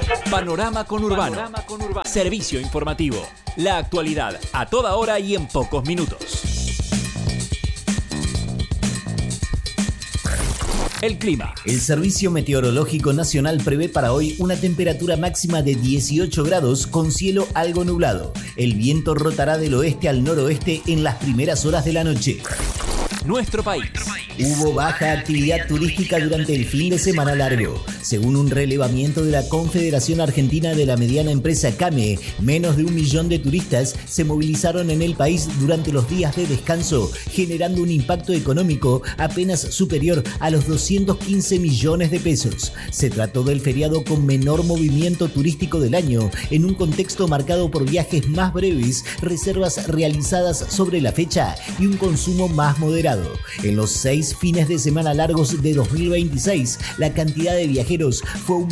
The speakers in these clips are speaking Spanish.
Panorama Conurbano. Servicio informativo. La actualidad a toda hora y en pocos minutos. El clima. El Servicio Meteorológico Nacional prevé para hoy una temperatura máxima de 18 grados con cielo algo nublado. El viento rotará del oeste al noroeste en las primeras horas de la noche. Nuestro país. Hubo baja actividad turística durante el fin de semana largo. Según un relevamiento de la Confederación Argentina de la Mediana Empresa CAME, menos de 1 millón de turistas se movilizaron en el país durante los días de descanso, generando un impacto económico apenas superior a los 215 millones de pesos. Se trató del feriado con menor movimiento turístico del año, en un contexto marcado por viajes más breves, reservas realizadas sobre la fecha y un consumo más moderado. En los 6 fines de semana largos de 2026, la cantidad de viajeros fue un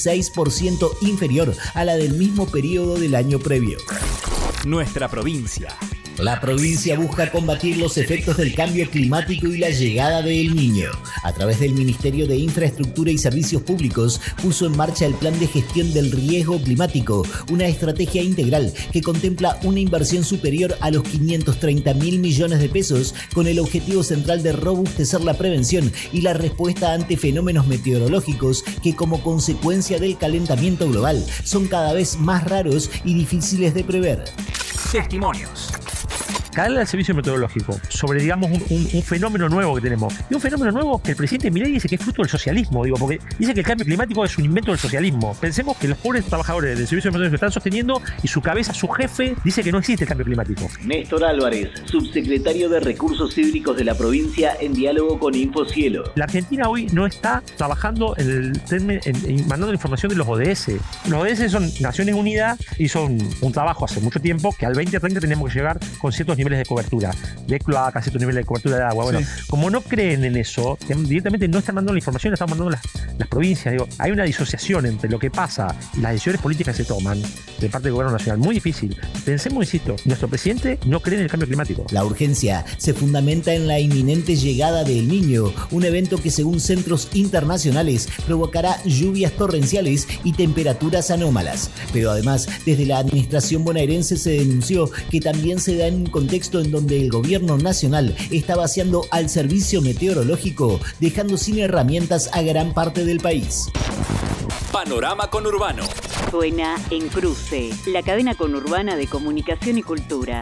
26% inferior a la del mismo periodo del año previo. Nuestra provincia. La provincia busca combatir los efectos del cambio climático y la llegada de El Niño. A través del Ministerio de Infraestructura y Servicios Públicos puso en marcha el Plan de Gestión del Riesgo Climático, una estrategia integral que contempla una inversión superior a los 530.000 millones de pesos con el objetivo central de robustecer la prevención y la respuesta ante fenómenos meteorológicos que como consecuencia del calentamiento global son cada vez más raros y difíciles de prever. Testimonios. Caerle al servicio meteorológico sobre, digamos, un fenómeno nuevo que tenemos. Y un fenómeno nuevo que el presidente Milei dice que es fruto del socialismo, porque dice que el cambio climático es un invento del socialismo. Pensemos que los pobres trabajadores del servicio meteorológico están sosteniendo y su cabeza, su jefe, dice que no existe el cambio climático. Néstor Álvarez, subsecretario de Recursos Hídricos de la provincia, en diálogo con InfoCielo. La Argentina hoy no está trabajando mandando la información de los ODS. Los ODS son Naciones Unidas y son un trabajo hace mucho tiempo que al 2030 tenemos que llegar con ciertos niveles de cobertura, de cloacas, ciertos niveles de cobertura de agua. Bueno, sí. Como no creen en eso, directamente no están mandando la información, la están mandando las provincias. Hay una disociación entre lo que pasa y las decisiones políticas que se toman de parte del gobierno nacional. Muy difícil. Pensemos, insisto, nuestro presidente no cree en el cambio climático. La urgencia se fundamenta en la inminente llegada del Niño, un evento que según centros internacionales provocará lluvias torrenciales y temperaturas anómalas. Pero además, desde la administración bonaerense se denunció que también se da en un contexto en donde el gobierno nacional está vaciando al servicio meteorológico, dejando sin herramientas a gran parte del país. Panorama Conurbano. Suena en Cruce, la cadena conurbana de comunicación y cultura.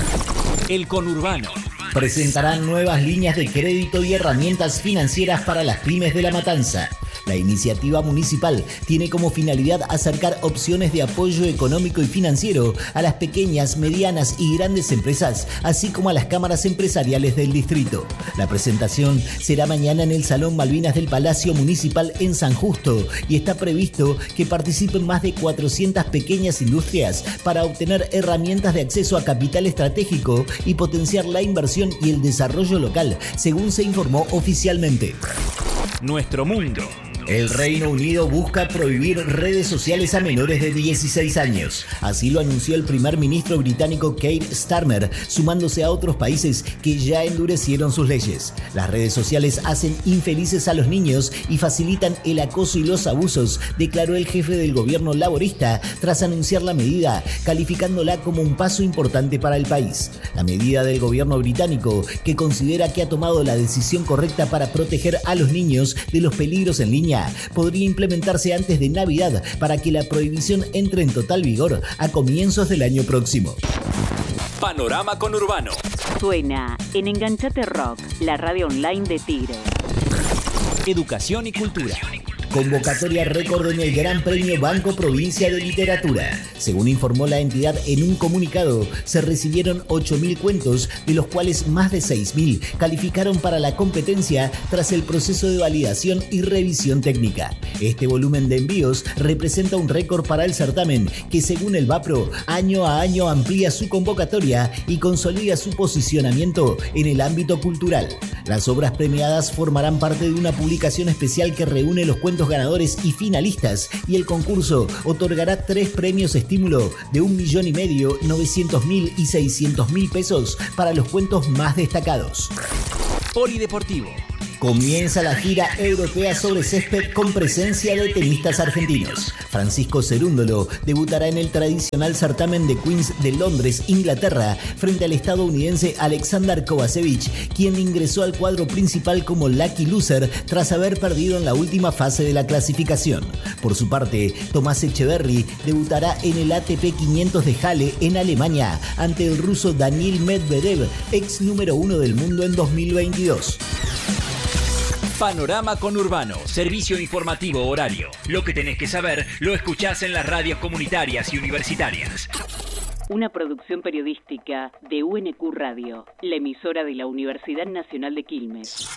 El Conurbano. Presentarán nuevas líneas de crédito y herramientas financieras para las pymes de La Matanza. La iniciativa municipal tiene como finalidad acercar opciones de apoyo económico y financiero a las pequeñas, medianas y grandes empresas, así como a las cámaras empresariales del distrito. La presentación será mañana en el Salón Malvinas del Palacio Municipal en San Justo y está previsto que participen más de 400 pequeñas industrias para obtener herramientas de acceso a capital estratégico y potenciar la inversión y el desarrollo local, según se informó oficialmente. Nuestro mundo. El Reino Unido busca prohibir redes sociales a menores de 16 años. Así lo anunció el primer ministro británico Keir Starmer, sumándose a otros países que ya endurecieron sus leyes. Las redes sociales hacen infelices a los niños y facilitan el acoso y los abusos, declaró el jefe del gobierno laborista tras anunciar la medida, calificándola como un paso importante para el país. La medida del gobierno británico, que considera que ha tomado la decisión correcta para proteger a los niños de los peligros en línea, podría implementarse antes de Navidad para que la prohibición entre en total vigor a comienzos del año próximo. Panorama Conurbano. Suena en Enganchate Rock, la radio online de Tigre. Educación y cultura. Convocatoria récord en el Gran Premio Banco Provincia de Literatura. Según informó la entidad en un comunicado, se recibieron 8.000 cuentos, de los cuales más de 6.000 calificaron para la competencia tras el proceso de validación y revisión técnica. Este volumen de envíos representa un récord para el certamen que, según el BAPRO, año a año amplía su convocatoria y consolida su posicionamiento en el ámbito cultural. Las obras premiadas formarán parte de una publicación especial que reúne los cuentos ganadores y finalistas, y el concurso otorgará 3 premios estímulo de 1,5 millones, 900.000 y 600.000 pesos para los cuentos más destacados. Polideportivo. Comienza la gira europea sobre césped con presencia de tenistas argentinos. Francisco Cerúndolo debutará en el tradicional certamen de Queens de Londres, Inglaterra, frente al estadounidense Alexander Kovacevic, quien ingresó al cuadro principal como lucky loser tras haber perdido en la última fase de la clasificación. Por su parte, Tomás Echeverry debutará en el ATP 500 de Halle en Alemania ante el ruso Daniil Medvedev, ex número 1 del mundo en 2022. Panorama Conurbano, servicio informativo horario. Lo que tenés que saber lo escuchás en las radios comunitarias y universitarias. Una producción periodística de UNQ Radio, la emisora de la Universidad Nacional de Quilmes.